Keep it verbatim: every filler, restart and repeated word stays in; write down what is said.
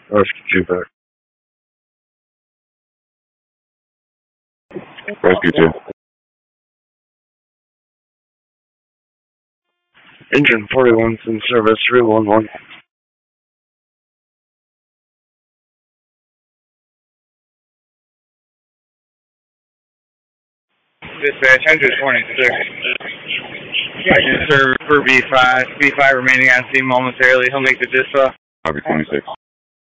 Rescue two back. Rescue two. Engine forty-one's in service, three one one. Dispatch, Hendry twenty-six. Serve for B five. B five remaining on scene momentarily. He'll make the dispatch. Copy twenty-six.